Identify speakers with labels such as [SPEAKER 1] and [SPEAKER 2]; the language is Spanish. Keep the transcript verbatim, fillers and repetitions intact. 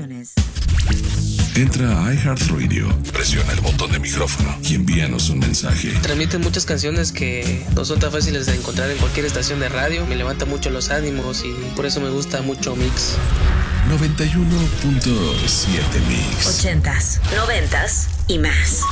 [SPEAKER 1] restricciones.
[SPEAKER 2] Entra a iHeartRadio, presiona el botón de micrófono y envíanos un mensaje.
[SPEAKER 3] Transmiten muchas canciones que no son tan fáciles de encontrar en cualquier estación de radio. Me levanta mucho los ánimos y por eso me gusta mucho Mix.
[SPEAKER 2] noventa y uno punto siete Mix.
[SPEAKER 1] Ochentas, noventas y más.